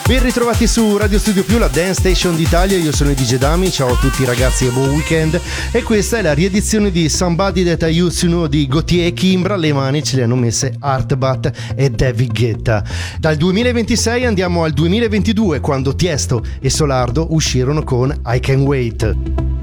Ben ritrovati su Radio Studio Più, la Dance Station d'Italia. Io sono il DJ Dami, ciao a tutti ragazzi e buon weekend. E questa è la riedizione di Somebody That I Used to Know di Gautier e Kimbra. Le mani ce le hanno messe Artbat e David Guetta. Dal 2026 andiamo al 2022, quando Tiesto e Solardo uscirono con I Can Wait.